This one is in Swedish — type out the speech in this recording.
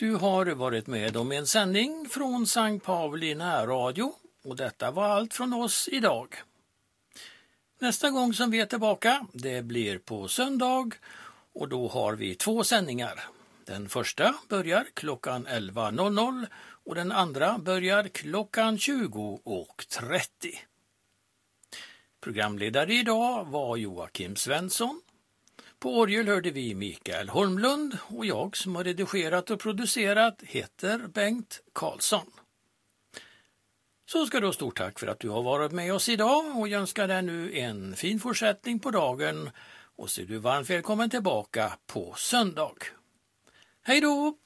Du har varit med om en sändning från Sankt Pauli närradio och detta var allt från oss idag. Nästa gång som vi är tillbaka, det blir på söndag och då har vi 2 sändningar. Den första börjar klockan 11.00 och den andra börjar klockan 20.30. Programledare idag var Joakim Svensson. På orgel hörde vi Mikael Holmlund och jag som har redigerat och producerat heter Bengt Karlsson. Så ska då stort tack för att du har varit med oss idag och jag önskar dig nu en fin fortsättning på dagen och så är du varmt välkommen tillbaka på söndag. Hej då!